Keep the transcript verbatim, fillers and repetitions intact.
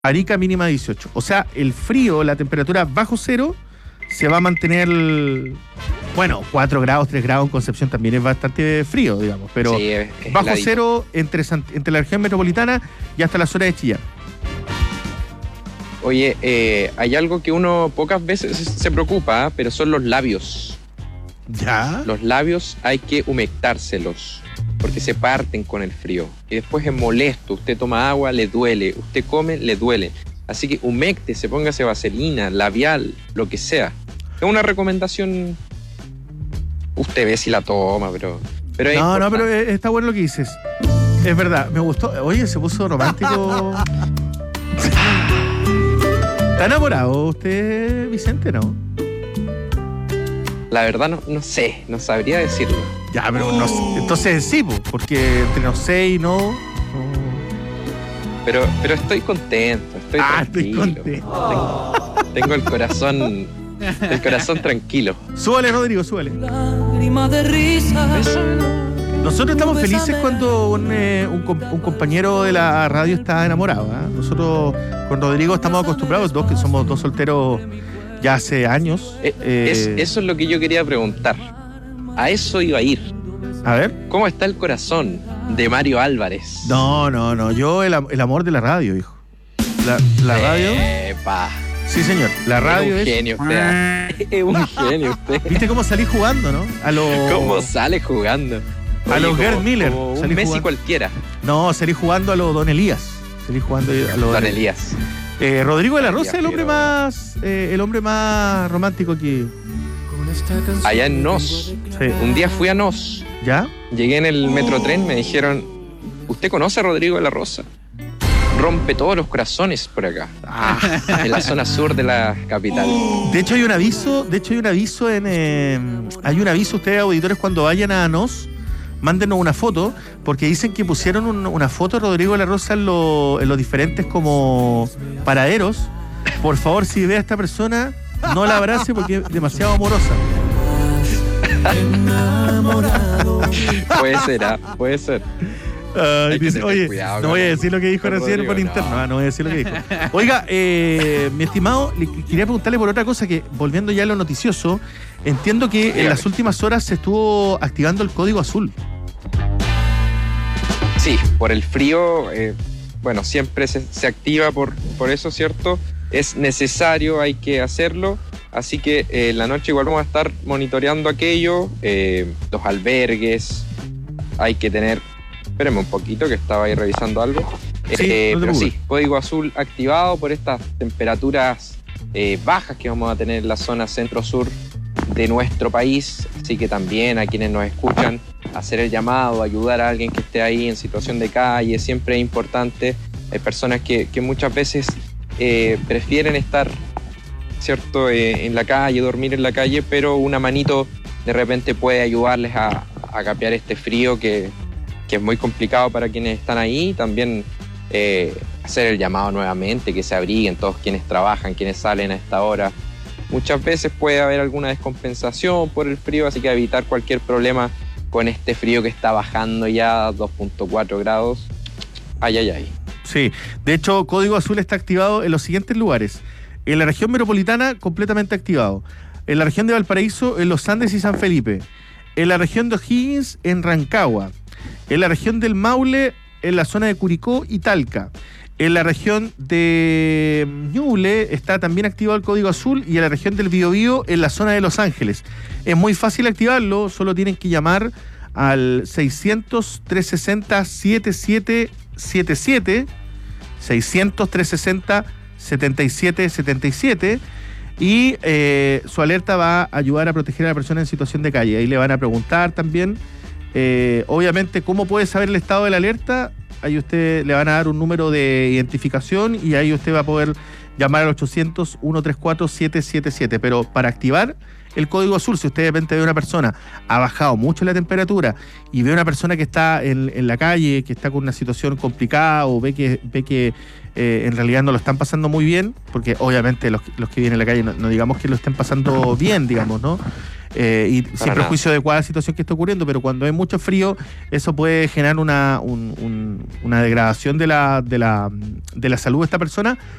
Arica mínima dieciocho. O sea, el frío, la temperatura bajo cero, se va a mantener, bueno, cuatro grados, tres grados en Concepción también es bastante frío, digamos, pero sí, es, es bajo heladito. Cero entre, entre la región metropolitana y hasta la zona de Chillán. Oye, eh, hay algo que uno pocas veces se preocupa, ¿eh? Pero son los labios. ¿Ya? Los labios hay que humectárselos, porque se parten con el frío. Y después es molesto, usted toma agua, le duele, usted come, le duele. Así que humecte, póngase vaselina, labial, lo que sea. Es una recomendación. Usted ve si la toma, pero... pero es no, importante. no, pero está bueno lo que dices. Es verdad, me gustó. Oye, se puso romántico. ¿Está enamorado usted, Vicente, no? La verdad no, no sé, no sabría decirlo. Ya, pero no sé. Entonces sí, porque entre no sé y no... no. Pero, pero estoy contento, estoy ah, tranquilo. Estoy contento. Tengo, tengo el corazón, el corazón tranquilo. Súbale, Rodrigo, súbale. Lágrima de risa. Nosotros estamos felices cuando un, eh, un, un compañero de la radio está enamorado, ¿eh? Nosotros con Rodrigo estamos acostumbrados, dos que somos dos solteros ya hace años. Eh, eh, es, eso es lo que yo quería preguntar. A eso iba a ir. A ver. ¿Cómo está el corazón de Mario Álvarez? No, no, no. Yo el, el amor de la radio, hijo. La, la radio. Epa. Sí, señor. La radio es un es... genio usted. Es un genio usted. ¿Viste cómo salí jugando, no? A lo... ¿Cómo sale jugando? A los Gerd Miller. Como un Messi jugando. Cualquiera. No, salí jugando a los Don Elías. Salí jugando a los Don Elías. Eh, Rodrigo de la Rosa, el hombre más eh, el hombre más romántico aquí. Allá en Nos. Sí. Un día fui a Nos. ¿Ya? Llegué en el Metrotren, me dijeron, ¿usted conoce a Rodrigo de la Rosa? Rompe todos los corazones por acá. Ah, en la zona sur de la capital. De hecho hay un aviso, de hecho hay un aviso en eh, hay un aviso, ustedes auditores, cuando vayan a Nos, mándenos una foto, porque dicen que pusieron un, una foto de Rodrigo de la Rosa en, lo, en los diferentes como paraderos. Por favor, si ve a esta persona, no la abrace porque es demasiado amorosa. Puede ser, ¿ah? Puede ser. Uh, dice, oye, no voy a decir lo que dijo recién Rodrigo, por interno. no. No, no voy a decir lo que dijo. Oiga, eh, mi estimado, le quería preguntarle por otra cosa que, volviendo ya a lo noticioso, entiendo que Dígame. en las últimas horas se estuvo activando el código azul. Sí, por el frío, eh, bueno, siempre se, se activa por, por eso, ¿cierto? Es necesario, hay que hacerlo. Así que eh, en la noche igual vamos a estar monitoreando aquello, eh, los albergues, hay que tener... Espérenme un poquito que estaba ahí revisando algo. Sí, eh, no pero sí, código azul activado por estas temperaturas eh, bajas que vamos a tener en la zona centro-sur de nuestro país. Así que también a quienes nos escuchan, hacer el llamado, ayudar a alguien que esté ahí en situación de calle, siempre es importante. Hay personas que, que muchas veces eh, prefieren estar, ¿cierto?, eh, en la calle, dormir en la calle, pero una manito de repente puede ayudarles a, a capear este frío que, que es muy complicado para quienes están ahí. También eh, hacer el llamado nuevamente, que se abriguen todos quienes trabajan, quienes salen a esta hora. Muchas veces puede haber alguna descompensación por el frío, así que evitar cualquier problema con este frío que está bajando ya a dos punto cuatro grados. Ay, ay, ay. Sí, de hecho, código azul está activado en los siguientes lugares. En la región metropolitana, completamente activado. En la región de Valparaíso, en los Andes y San Felipe. En la región de O'Higgins, en Rancagua. En la región del Maule, en la zona de Curicó y Talca. En la región de Ñuble está también activado el código azul, y en la región del Biobío, en la zona de Los Ángeles. Es muy fácil activarlo, solo tienen que llamar al seiscientos, trescientos sesenta, setenta y siete setenta y siete, seiscientos, trescientos sesenta, setenta y siete setenta y siete, y eh, su alerta va a ayudar a proteger a la persona en situación de calle. Ahí le van a preguntar también, eh, obviamente, cómo puede saber el estado de la alerta. Ahí usted le van a dar un número de identificación y ahí usted va a poder llamar al ochocientos, ciento treinta y cuatro, setecientos setenta y siete. Pero para activar el código azul, si usted de repente ve una persona, ha bajado mucho la temperatura y ve una persona que está en, en la calle, que está con una situación complicada, o ve que, ve que eh, en realidad no lo están pasando muy bien, porque obviamente los, los que vienen en la calle, no, no digamos que lo estén pasando bien, digamos, ¿no? eh, y Para sin nada. prejuicio de cuál situación que está ocurriendo, pero cuando hay mucho frío, eso puede generar una, un- un- una degradación de la, de, la, de la salud de esta persona,